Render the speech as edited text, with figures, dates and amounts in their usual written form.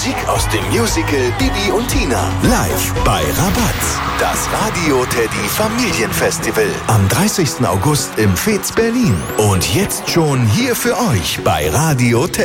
Musik aus dem Musical Bibi und Tina. Live bei Rabatz. Das Radio Teddy Familienfestival. Am 30. August im Fez Berlin. Und jetzt schon hier für euch bei Radio Teddy.